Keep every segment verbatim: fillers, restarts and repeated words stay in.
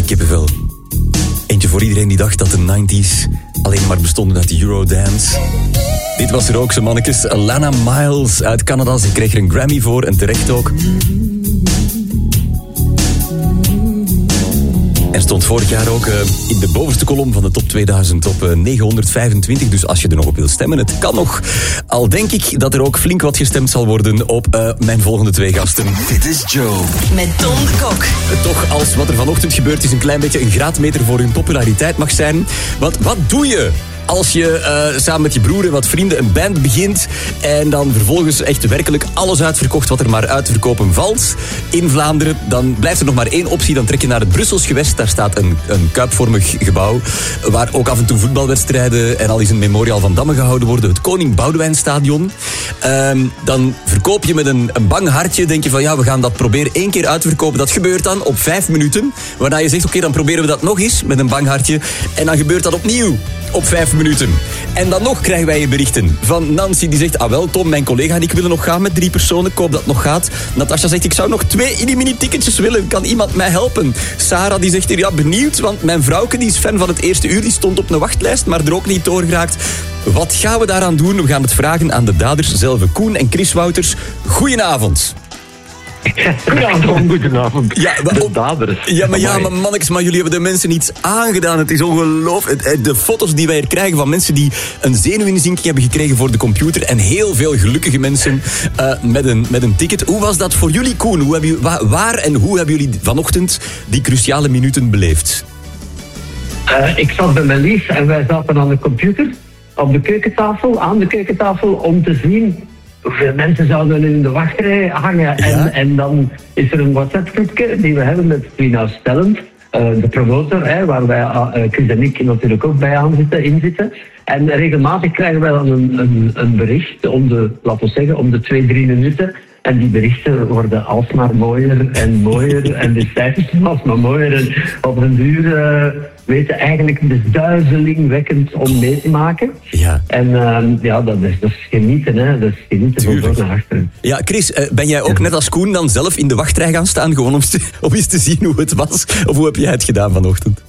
kippenvel. Eentje voor iedereen die dacht dat de nineties alleen maar bestonden uit de Eurodance. Dit was er ook, zo mannetjes. Alana Miles uit Canada. Ze kreeg er een Grammy voor en terecht ook. En stond vorig jaar ook uh, in de bovenste kolom van de top tweeduizend op uh, negenhonderdvijfentwintig. Dus als je er nog op wil stemmen, het kan nog. Al denk ik dat er ook flink wat gestemd zal worden op uh, mijn volgende twee gasten. Dit is Joe. Met Tom de Kok. Toch, als wat er vanochtend gebeurd is een klein beetje een graadmeter voor hun populariteit mag zijn. Want wat doe je als je uh, samen met je broer en wat vrienden een band begint en dan vervolgens echt werkelijk alles uitverkocht wat er maar uit te verkopen valt in Vlaanderen? Dan blijft er nog maar één optie. Dan trek je naar het Brussels gewest. Daar staat een, een kuipvormig gebouw waar ook af en toe voetbalwedstrijden en al eens een memorial van Damme gehouden worden. Het Koning Boudewijnstadion. Um, dan verkoop je met een, een bang hartje. Denk je van ja, we gaan dat proberen één keer uit te verkopen. Dat gebeurt dan op vijf minuten. Waarna je zegt oké, okay, dan proberen we dat nog eens met een bang hartje. En dan gebeurt dat opnieuw op vijf minuten. En dan nog krijgen wij berichten van Nancy die zegt, ah wel Tom, mijn collega en ik willen nog gaan met drie personen, ik hoop dat het nog gaat. Natasha zegt, ik zou nog twee mini ticketjes willen, kan iemand mij helpen? Sarah die zegt hier, ja benieuwd, want mijn vrouwke die is fan van het eerste uur, die stond op een wachtlijst, maar er ook niet doorgeraakt. Wat gaan we daaraan doen? We gaan het vragen aan de daders zelf. Koen en Chris Wouters, goedenavond. Goedenavond, goedenavond. Ja, maar, de daders. Ja, maar, ja, maar mannetjes, maar jullie hebben de mensen iets aangedaan. Het is ongelooflijk. De foto's die wij hier krijgen van mensen die een zenuwinzinking hebben gekregen voor de computer en heel veel gelukkige mensen uh, met, een, met een ticket. Hoe was dat voor jullie, Koen? Hoe hebben, waar, waar en hoe hebben jullie vanochtend die cruciale minuten beleefd? Uh, ik zat bij mijn lief en wij zaten aan de computer, op de keukentafel, aan de keukentafel, om te zien hoeveel mensen zouden in de wachtrij hangen. En, ja. en dan is er een WhatsApp-groepje die we hebben met Trina Stellend, uh, de promotor, hè, waar wij, uh, Chris en ik natuurlijk ook bij aan zitten, in zitten. En regelmatig krijgen wij dan een, een, een bericht om de, laten we zeggen, om de twee, drie minuten. En die berichten worden alsmaar mooier en mooier. En de cijfers alsmaar mooier. En op een duur uh, weten eigenlijk de duizelingwekkend om mee te maken. Ja. En uh, ja, dat is, dat is genieten, hè. Dat is genieten van voor naar achteren. Ja, Chris, uh, ben jij ook net als Koen dan zelf in de wachtrij gaan staan, gewoon om, te, om eens te zien hoe het was? Of hoe heb jij het gedaan vanochtend?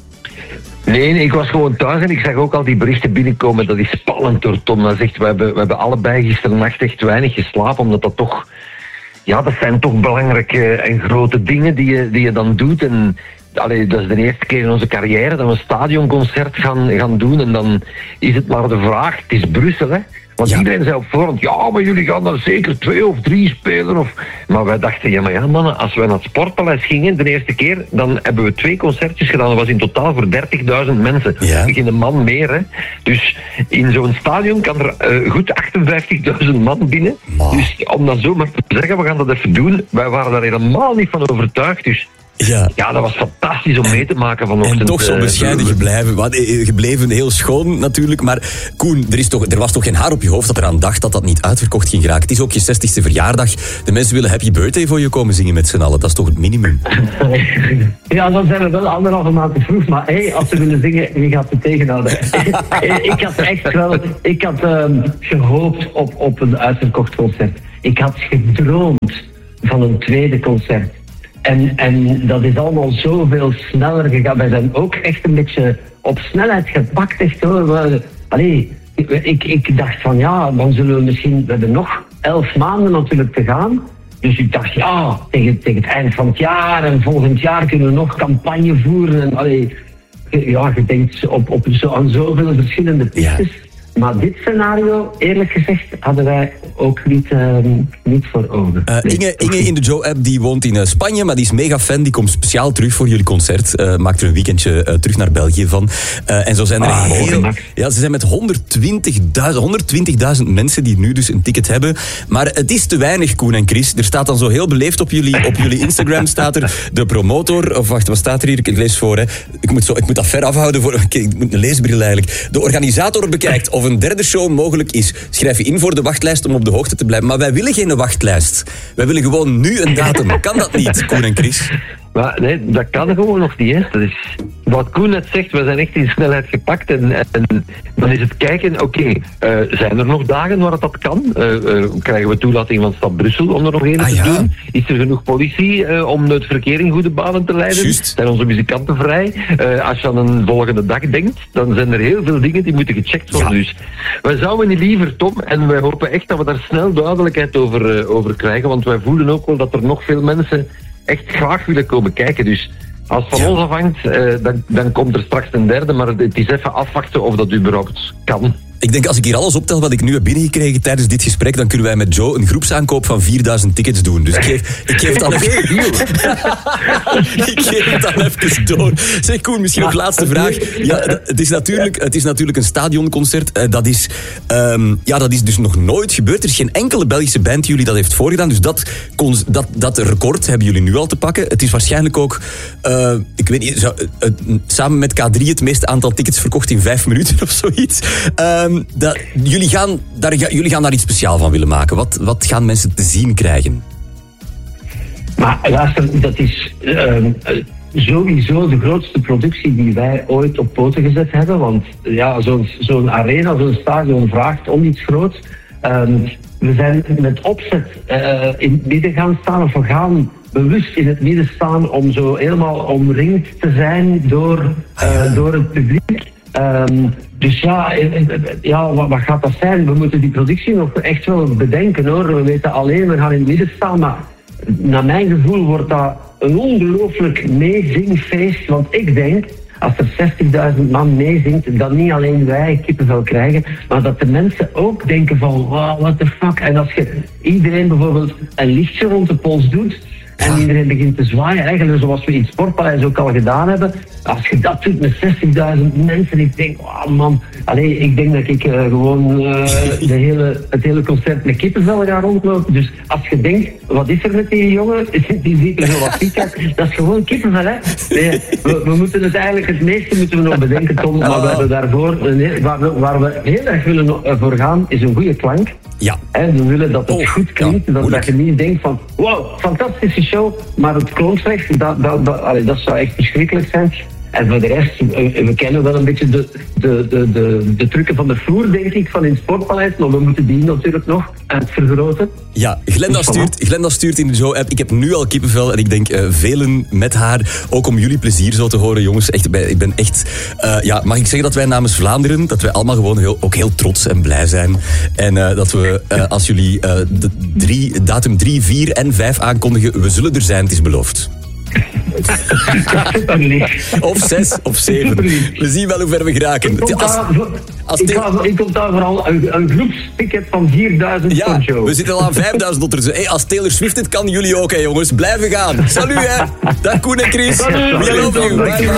Nee, nee, ik was gewoon thuis en ik zag ook al die berichten binnenkomen. Dat is spannend door Tom. Dat zegt, we, hebben, we hebben allebei gisternacht echt weinig geslapen, omdat dat toch... Ja, dat zijn toch belangrijke en grote dingen die je, die je dan doet. En allee, dat is de eerste keer in onze carrière dat we een stadionconcert gaan, gaan doen. En dan is het maar de vraag, het is Brussel, hè. Want ja. Iedereen zei op voorhand, ja, maar jullie gaan dan zeker twee of drie spelen. Of... Maar wij dachten, ja, maar ja, mannen, als we naar het Sportpaleis gingen de eerste keer, dan hebben we twee concertjes gedaan. Dat was in totaal voor dertigduizend mensen. Ja. Geen man meer, hè. Dus in zo'n stadion kan er uh, goed achtenvijftigduizend man binnen. Oh. Dus om dat zo maar te zeggen, we gaan dat even doen. Wij waren daar helemaal niet van overtuigd, dus... Ja. ja, dat was fantastisch om mee te maken vanochtend. En toch zo bescheiden gebleven. Gebleven, heel schoon natuurlijk. Maar Koen, er, is toch, er was toch geen haar op je hoofd dat eraan dacht dat dat niet uitverkocht ging geraken. Het is ook je zestigste verjaardag. De mensen willen Happy Birthday voor je komen zingen met z'n allen. Dat is toch het minimum? Ja, dan zijn we wel anderhalve maand te vroeg. Maar hey, als ze willen zingen, wie gaat ze tegenhouden? Ik had echt wel... Ik had um, gehoopt op, op een uitverkocht concert. Ik had gedroomd van een tweede concert. En, en dat is allemaal zoveel sneller gegaan. Wij zijn ook echt een beetje op snelheid gepakt. Echt, hoor. Allee, ik, ik dacht van ja, dan zullen we misschien... We hebben nog elf maanden natuurlijk te gaan. Dus ik dacht ja, tegen, tegen het eind van het jaar en volgend jaar kunnen we nog campagne voeren. En, allee, ja, je denkt op, op zo, aan zoveel verschillende pistes. Ja. Maar dit scenario, eerlijk gezegd, hadden wij ook niet, uh, niet voor ogen. Uh, nee. Inge, Inge in de Joe-app die woont in uh, Spanje, maar die is mega fan. Die komt speciaal terug voor jullie concert. Uh, maakt er een weekendje uh, terug naar België van. Uh, en zo zijn er ah, heel... Ja, ze zijn met honderdtwintigduizend mensen die nu dus een ticket hebben. Maar het is te weinig, Koen en Chris. Er staat dan zo heel beleefd op jullie, op jullie Instagram staat er de promotor... Of wacht, wat staat er hier? Ik lees voor, hè. Ik moet, zo, ik moet dat ver afhouden. Voor, ik moet een leesbril eigenlijk. De organisator bekijkt of een derde show mogelijk is. Schrijf je in voor de wachtlijst om op de hoogte te blijven. Maar wij willen geen wachtlijst. Wij willen gewoon nu een datum. Kan dat niet, Koen en Chris? Maar nee, dat kan gewoon nog niet. Hè. Dat is, wat Koen net zegt, we zijn echt in snelheid gepakt. En, en dan is het kijken, oké, okay, uh, zijn er nog dagen waar dat kan? Uh, uh, krijgen we toelating van Stad Brussel om er nog een ah, te ja. doen? Is er genoeg politie uh, om het verkeer in goede banen te leiden? Just. Zijn onze muzikanten vrij? Uh, als je aan een volgende dag denkt, dan zijn er heel veel dingen die moeten gecheckt worden. Ja. Dus wij zouden niet liever, Tom, en wij hopen echt dat we daar snel duidelijkheid over, uh, over krijgen, want wij voelen ook wel dat er nog veel mensen echt graag willen komen kijken. Dus als het van ja. ons afhangt, uh, dan, dan komt er straks een derde, maar het is even afwachten of dat überhaupt kan. Ik denk, als ik hier alles optel wat ik nu heb binnengekregen tijdens dit gesprek, dan kunnen wij met Joe een groepsaankoop van vierduizend tickets doen. Dus ik geef, ik geef het dan even... ik geef het dan even door. Zeg Koen, misschien nog laatste vraag. Ja, het is natuurlijk, het is natuurlijk een stadionconcert. Dat is, um, ja, dat is dus nog nooit gebeurd. Er is geen enkele Belgische band die jullie dat heeft voorgedaan. Dus dat, dat, dat record hebben jullie nu al te pakken. Het is waarschijnlijk ook, uh, ik weet niet, zo, uh, samen met K drie het meeste aantal tickets verkocht in vijf minuten of zoiets. Um, Dat, jullie, gaan daar, jullie gaan daar iets speciaal van willen maken. Wat, wat gaan mensen te zien krijgen? Maar luister, dat is uh, sowieso de grootste productie die wij ooit op poten gezet hebben. Want ja, zo'n, zo'n arena, zo'n stadion vraagt om iets groots. Um, we zijn met opzet uh, in het midden gaan staan, of we gaan bewust in het midden staan om zo helemaal omringd te zijn door, uh, door het publiek. Um, dus ja, ja wat, wat gaat dat zijn? We moeten die productie nog echt wel bedenken hoor. We weten alleen, we gaan in het midden staan, maar naar mijn gevoel wordt dat een ongelooflijk meezingfeest. Want ik denk, als er zestigduizend man meezingt, dat niet alleen wij kippenvel krijgen, maar dat de mensen ook denken van, wow, what the fuck. En als je iedereen bijvoorbeeld een lichtje rond de pols doet, en iedereen begint te zwaaien, eigenlijk zoals we in het Sportpaleis ook al gedaan hebben. Als je dat doet met zestigduizend mensen, ik denk, oh man, allee, ik denk dat ik uh, gewoon uh, de hele, het hele concert met kippenvel ga rondlopen. Dus als je denkt, wat is er met die jongen? Die ziet er zo wat ziek uit. Dat is gewoon kippenvel, hè? Nee, we, we moeten het eigenlijk, het meeste moeten we nog bedenken, Tom, maar we hebben daarvoor, waar we, waar we heel erg willen voor gaan, is een goede klank. Ja. En we willen dat het oh, goed klinkt, ja, dat, dat je niet denkt van, wow, fantastische show, maar het klonk slecht, dat, dat, dat, allee, dat zou echt verschrikkelijk zijn. En voor de rest, we, we kennen wel een beetje de, de, de, de, de trucken van de vloer, denk ik, van in het Sportpaleis, maar we moeten die natuurlijk nog uitvergroten. Ja, Glenda stuurt, Glenda stuurt in de Joe-app, ik heb nu al kippenvel en ik denk uh, velen met haar, ook om jullie plezier zo te horen, jongens. Echt, ik ben echt, uh, ja, mag ik zeggen dat wij namens Vlaanderen, dat wij allemaal gewoon heel, ook heel trots en blij zijn. En uh, dat we, uh, als jullie uh, de drie, datum drie, vier en vijf aankondigen, we zullen er zijn, het is beloofd. Of zes of zeven. We zien wel hoe ver we geraken. Ik kom daar, als ik ga, ik kom daar vooral een, een groepsticket van vierduizend ja, show. We zitten al aan vijfduizend ondertussen. Hey, als Taylor Swift het kan, jullie ook, hè, jongens. Blijven gaan. Salut, hè. Dag Koen en Chris. We love you. Bye.